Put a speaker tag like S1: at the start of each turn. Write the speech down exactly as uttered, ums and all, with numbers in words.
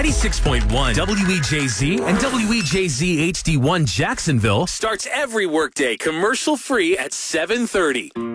S1: ninety-six point one W E J Z and W E J Z H D one Jacksonville starts every workday commercial-free at seven thirty.